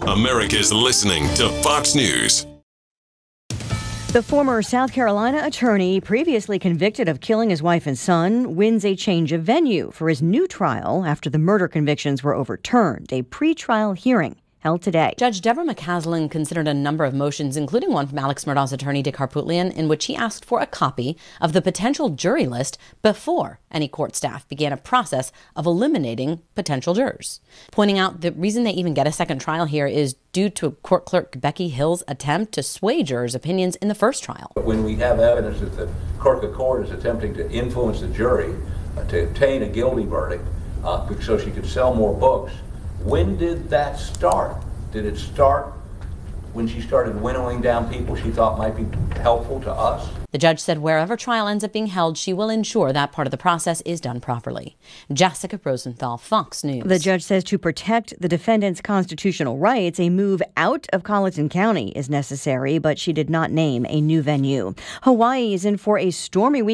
America's listening to Fox News. The former South Carolina attorney, previously convicted of killing his wife and son, wins a change of venue for his new trial after the murder convictions were overturned. A pretrial hearing held today. Judge Deborah McCaslin considered a number of motions, including one from Alex Murdaugh's attorney, Dick Harpootlian, in which he asked for a copy of the potential jury list before any court staff began a process of eliminating potential jurors, pointing out the reason they even get a second trial here is due to court clerk Becky Hill's attempt to sway jurors' opinions in the first trial. When we have evidence that the clerk of court is attempting to influence the jury to obtain a guilty verdict so she could sell more books, when did that start? Did it start when she started winnowing down people she thought might be helpful to us? The judge said wherever trial ends up being held, she will ensure that part of the process is done properly. Jessica Rosenthal, Fox News. The judge says to protect the defendant's constitutional rights, a move out of Colleton County is necessary, but she did not name a new venue. Hawaii is in for a stormy week.